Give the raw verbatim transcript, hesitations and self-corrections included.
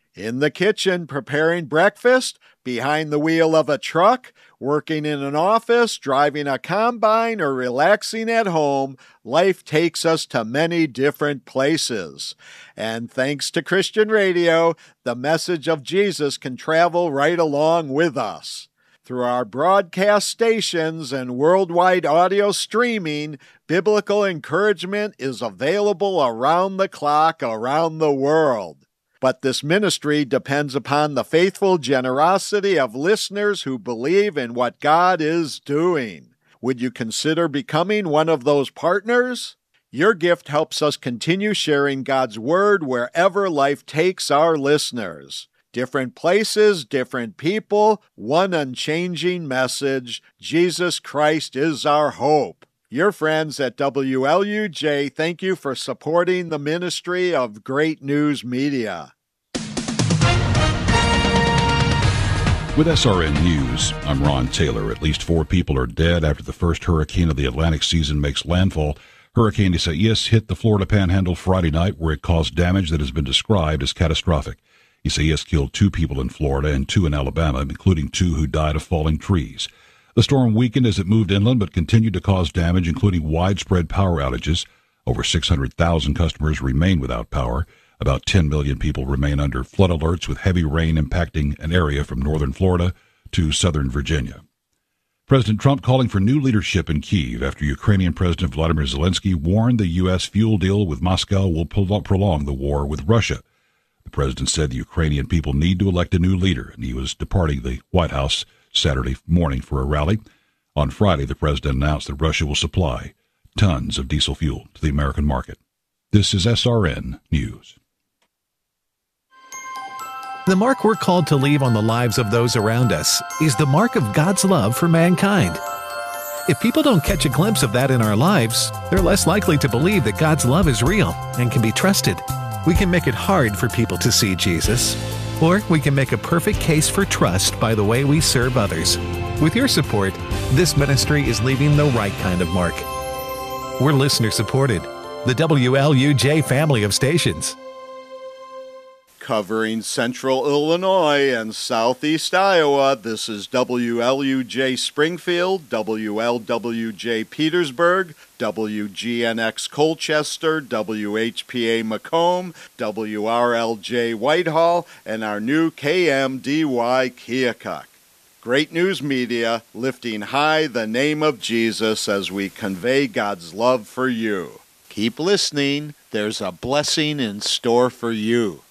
In the kitchen preparing breakfast, behind the wheel of a truck, working in an office, driving a combine, or relaxing at home, life takes us to many different places. And thanks to Christian radio, the message of Jesus can travel right along with us. Through our broadcast stations and worldwide audio streaming, biblical encouragement is available around the clock, around the world. But this ministry depends upon the faithful generosity of listeners who believe in what God is doing. Would you consider becoming one of those partners? Your gift helps us continue sharing God's Word wherever life takes our listeners. Different places, different people, one unchanging message. Jesus Christ is our hope. Your friends at W L U J thank you for supporting the ministry of Great News Media. With S R N News, I'm Ron Taylor. At least four people are dead after the first hurricane of the Atlantic season makes landfall. Hurricane Isaias hit the Florida Panhandle Friday night, where it caused damage that has been described as catastrophic. Isaias killed two people in Florida and two in Alabama, including two who died of falling trees. The storm weakened as it moved inland, but continued to cause damage, including widespread power outages. Over six hundred thousand customers remain without power. About ten million people remain under flood alerts, with heavy rain impacting an area from northern Florida to southern Virginia. President Trump calling for new leadership in Kyiv after Ukrainian President Vladimir Zelensky warned the U S fuel deal with Moscow will prolong the war with Russia. The president said the Ukrainian people need to elect a new leader, and he was departing the White House Saturday morning for a rally. On Friday, the president announced that Russia will supply tons of diesel fuel to the American market. This is S R N News. The mark we're called to leave on the lives of those around us is the mark of God's love for mankind. If people don't catch a glimpse of that in our lives, they're less likely to believe that God's love is real and can be trusted. We can make it hard for people to see Jesus, or we can make a perfect case for trust by the way we serve others. With your support, this ministry is leaving the right kind of mark. We're listener supported, the W L U J family of stations. Covering Central Illinois and Southeast Iowa, this is W L U J Springfield, W L W J Petersburg, W G N X Colchester, W H P A Macomb, W R L J Whitehall, and our new K M D Y Keokuk. Great News Media, lifting high the name of Jesus as we convey God's love for you. Keep listening. There's a blessing in store for you.